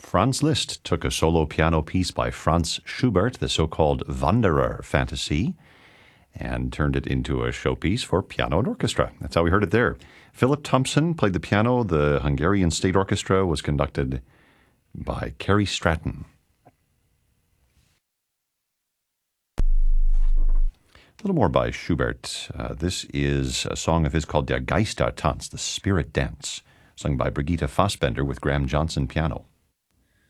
Franz Liszt took a solo piano piece by Franz Schubert, the so-called Wanderer Fantasy, and turned it into a showpiece for piano and orchestra. That's how we heard it there. Philip Thompson played the piano. The Hungarian State Orchestra was conducted by Kerry Stratton. A little more by Schubert. This is a song of his called Der Geistertanz, the Spirit Dance, sung by Brigitte Fassbender with Graham Johnson piano.